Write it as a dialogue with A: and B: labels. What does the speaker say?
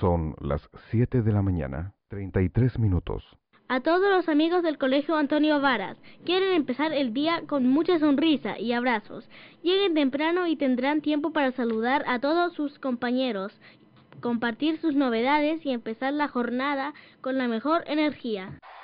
A: Son las 7 de la mañana, 33 minutos.
B: A todos los amigos del Colegio Antonio Varas, quieren empezar el día con mucha sonrisa y abrazos. Lleguen temprano y tendrán tiempo para saludar a todos sus compañeros, compartir sus novedades y empezar la jornada con la mejor energía.